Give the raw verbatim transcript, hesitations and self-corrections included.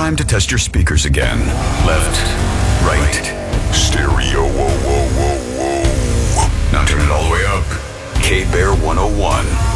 time to test your speakers again. Left, right, stereo, whoa, whoa, whoa, whoa. Now turn it all the way up. K-Bear one oh one.